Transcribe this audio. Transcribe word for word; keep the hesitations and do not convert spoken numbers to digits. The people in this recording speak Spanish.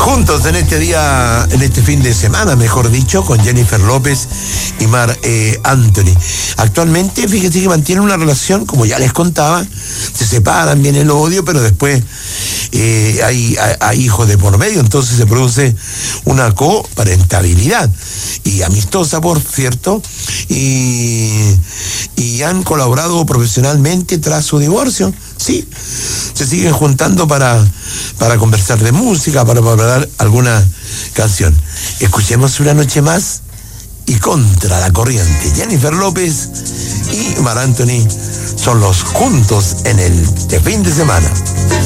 juntos en este día, en este fin de semana, mejor dicho, con Jennifer López y Marc eh, Anthony. Actualmente, fíjense que mantienen una relación, como ya les contaba, se separan, viene el odio, pero después eh, hay, hay, hay hijos de por medio, entonces se produce una coparentabilidad, y amistosa, por cierto, y, y han colaborado profesionalmente tras su divorcio. Sí, se siguen juntando para, para conversar de música, para preparar alguna canción. Escuchemos Una noche más y Contra la corriente. Jennifer López y Marc Anthony son los juntos en el de fin de semana.